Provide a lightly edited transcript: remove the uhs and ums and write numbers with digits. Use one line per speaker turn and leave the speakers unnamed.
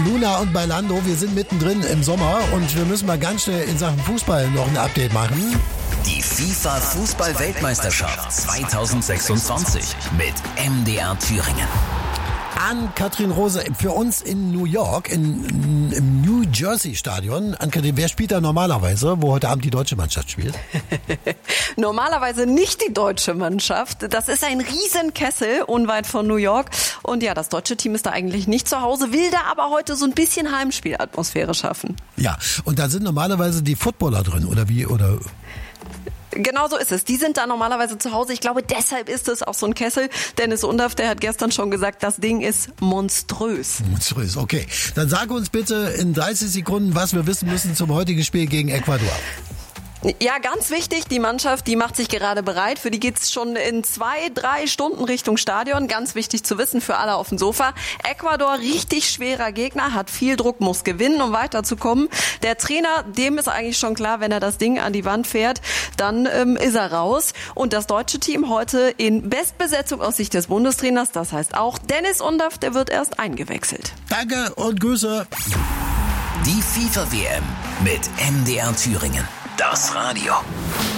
Luna und Bailando, wir sind mittendrin im Sommer und wir müssen mal ganz schnell in Sachen Fußball noch ein Update machen.
Die FIFA-Fußball-Weltmeisterschaft 2026 mit MDR Thüringen.
Ann-Kathrin Rose, für uns in New York, im New Jersey Stadion. Ann-Kathrin, wer spielt da normalerweise, wo heute Abend die deutsche Mannschaft spielt?
Normalerweise nicht die deutsche Mannschaft. Das ist ein Riesenkessel unweit von New York. Und ja, das deutsche Team ist da eigentlich nicht zu Hause, will da aber heute so ein bisschen Heimspielatmosphäre schaffen.
Ja, und da sind normalerweise die Footballer drin, oder wie? Oder?
Genau so ist es. Die sind da normalerweise zu Hause. Ich glaube, deshalb ist es auch so ein Kessel. Dennis Undaff, der hat gestern schon gesagt, das Ding ist monströs.
Monströs, okay. Dann sag uns bitte in 30 Sekunden, was wir wissen müssen zum heutigen Spiel gegen Ecuador.
Ja, ganz wichtig, die Mannschaft, die macht sich gerade bereit. Für die geht's schon in 2-3 Stunden Richtung Stadion. Ganz wichtig zu wissen für alle auf dem Sofa. Ecuador, richtig schwerer Gegner, hat viel Druck, muss gewinnen, um weiterzukommen. Der Trainer, dem ist eigentlich schon klar, wenn er das Ding an die Wand fährt, dann ist er raus. Und das deutsche Team heute in Bestbesetzung aus Sicht des Bundestrainers. Das heißt auch, Dennis Undaff, der wird erst eingewechselt.
Danke und Grüße.
Die FIFA-WM mit MDR Thüringen. Das Radio.